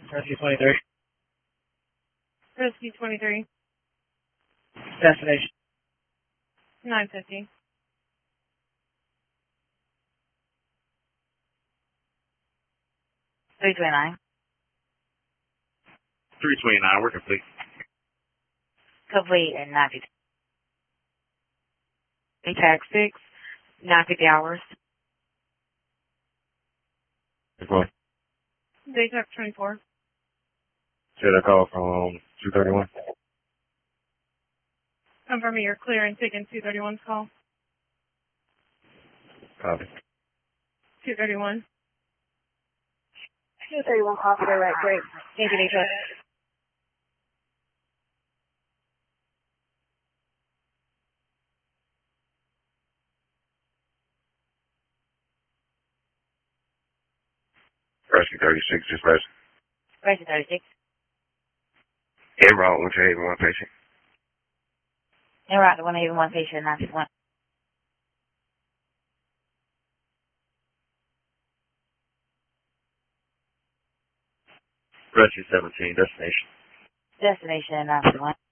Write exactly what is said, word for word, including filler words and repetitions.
Rescue twenty-three. Rescue twenty-three. Destination. nine fifty. three twenty-nine. three twenty-nine, we're complete. Complete at nine fifty. Tag six, nine fifty hours. What? Daytime twenty-four. Said I call from two thirty-one. Confirming you're clear and taking two thirty-one's call. Copy. two thirty-one. two thirty-one call for the right break. Thank you, Detroit. Rescue thirty-six, dispatch. Rescue thirty-six. En route, one to one patient. En route to one eighty one patient, nine fifty-one. Rescue seventeen, destination. Destination, nine fifty-one.